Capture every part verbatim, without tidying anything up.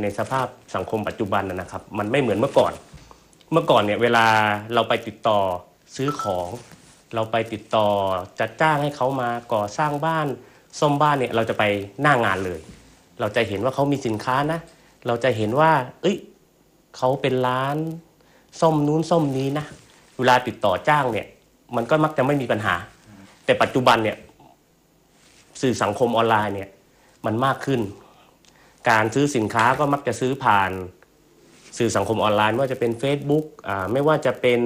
ในสภาพสังคมปัจจุบันนะครับมันไม่เหมือนเมื่อก่อนเมื่อก่อนเนี่ยเวลาเราไปติดต่อซื้อของเราไปติดต่อจัดจ้างให้เขามาก่อสร้างบ้านซ่อมบ้านเนี่ยเราจะไปหน้างานเลยเราจะเห็นว่าเขามีสินค้านะเราจะเห็นว่าเอ้ยเขาเป็นร้านซ่อมนู้นซ่อมนี้นะเวลาติดต่อจ้างเนี่ยมันก็มักจะไม่มีปัญหาแต่ปัจจุบันเนี่ยสื่อสังคมออนไลน์เนี่ยมันมากขึ้นการซื้อสินค้าก็มักจะซื้อผ่านสื่อสังคมออนไลน์ไม่ว่าจะเป็น Facebook อ่าไม่ว่าจะเป็น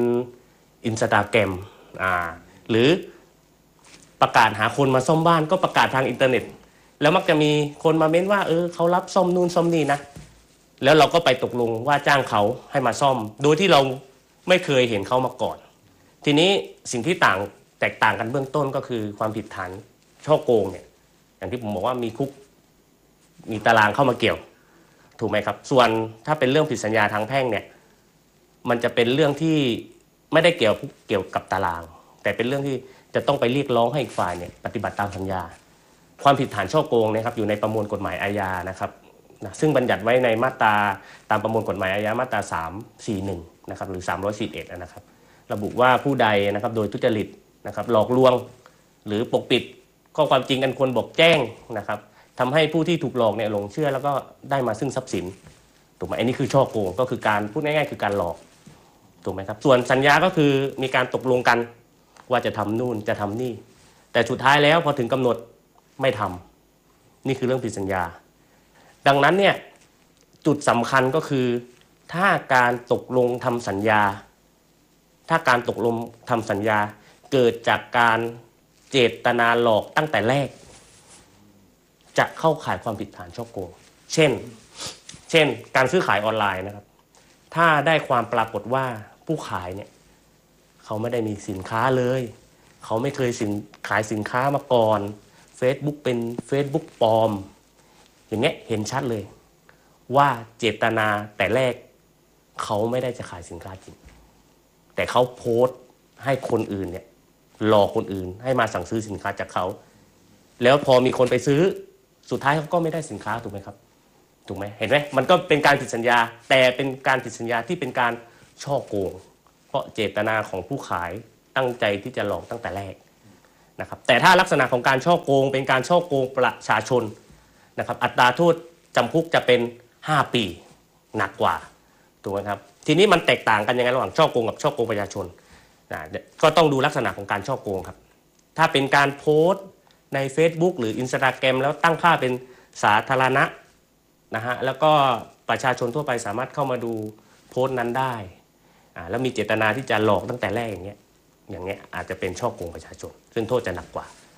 Instagram อ่าหรือประกาศหาคนมาซ่อมบ้านก็ประกาศทางอินเทอร์เน็ตแล้วมักจะมีคนมาเม้นว่าเออเขารับซ่อมนู่นซ่อมนี่นะแล้วเราก็ไปตกลงว่าจ้างเขาให้มาซ่อมโดยที่เราไม่เคยเห็นเขามาก่อนทีนี้สิ่งที่ต่างแตกต่างกันเบื้องต้นก็คือความผิดฐานฉ้อโกงเนี่ยอย่างที่ผมบอกว่ามีคุกมีตารางเข้ามาเกี่ยวถูกไหมครับส่วนถ้าเป็นเรื่องผิดสัญญาทางแพ่งเนี่ยมันจะเป็นเรื่องที่ไม่ได้เกี่ยวเกี่ยวกับตารางแต่เป็นเรื่องที่จะต้องไปเรียกร้องให้อีกฝ่ายเนี่ยปฏิบัติตามสัญญาความผิดฐานฉ้อโกงนะครับอยู่ในประมวลกฎหมายอาญานะครับนะซึ่งบัญญัติไว้ในมาตราตามประมวลกฎหมายอาญามาตราสามร้อยสี่สิบเอ็ดนะครับหรือสามร้อยสี่สิบเอ็ดนะครับระบุว่าผู้ใดนะครับโดยทุจริตนะครับหลอกลวงหรือปกปิดข้อความจริงอันควรบอกแจ้งนะครับทำให้ผู้ที่ถูกหลอกเนี่ยหลงเชื่อแล้วก็ได้มาซึ่งทรัพย์สินถูกไหมอันนี้คือฉ้อโกงก็คือการพูดง่ายๆคือการหลอกถูกไหมครับส่วนสัญญาก็คือมีการตกลงกันว่าจะทำนู่นจะทำนี่แต่สุดท้ายแล้วพอถึงกำหนดไม่ทำนี่คือเรื่องผิดสัญญาดังนั้นเนี่ยจุดสำคัญก็คือถ้าการตกลงทำสัญญาถ้าการตกลงทำสัญญาเกิดจากการเจตนาหลอกตั้งแต่แรกจะเข้าข่ายความผิดฐานฉ้อโกงเช่นเช่นการซื้อขายออนไลน์นะครับถ้าได้ความปรากฏว่าผู้ขายเนี่ยเขาไม่ได้มีสินค้าเลยเขาไม่เคยสินขายสินค้ามาก่อน Facebook เป็น Facebook ปลอมอย่างเงี้ยเห็นชัดเลยว่าเจตนาแต่แรกเขาไม่ได้จะขายสินค้าจริงแต่เขาโพสต์ให้คนอื่นเนี่ยหลอกคนอื่นให้มาสั่งซื้อสินค้าจากเขาแล้วพอมีคนไปซื้อสุดท้ายเขาก็ไม่ได้สินค้าถูกไหมครับถูกไหมเห็นไหมมันก็เป็นการผิดสัญญาแต่เป็นการผิดสัญญาที่เป็นการฉ้อโกงเพราะเจตนาของผู้ขายตั้งใจที่จะหลอกตั้งแต่แรกนะครับแต่ถ้าลักษณะของการฉ้อโกงเป็นการฉ้อโกงประชาชนนะครับอัตราโทษจำคุกจะเป็นห้าปีหนักกว่าถูกไหมครับทีนี้มันแตกต่างกันยังไงระหว่างฉ้อโกงกับฉ้อโกงประชาชนนะก็ต้องดูลักษณะของการฉ้อโกงครับถ้าเป็นการโพสต์ใน Facebook หรือ Instagram แล้วตั้งค่าเป็นสาธารณะนะฮะแล้วก็ประชาชนทั่วไปสามารถเข้ามาดูโพสต์นั้นได้อ่าแล้วมีเจตนาที่จะหลอกตั้งแต่แรกอย่างเงี้ยอย่างเงี้ยอาจจะเป็นฉ้อโกงประชาชนซึ่งโทษจะหนักกว่า